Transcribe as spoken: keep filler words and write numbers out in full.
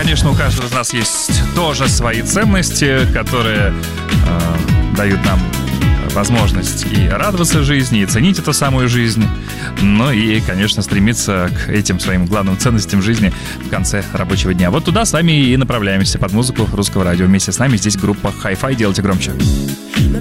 конечно, у каждого из нас есть тоже свои ценности, которые э, дают нам возможность и радоваться жизни, и ценить эту самую жизнь, ну и, конечно, стремиться к этим своим главным ценностям жизни в конце рабочего дня. Вот туда с вами и направляемся под музыку Русского радио. Вместе с нами здесь группа Hi-Fi. Делайте громче.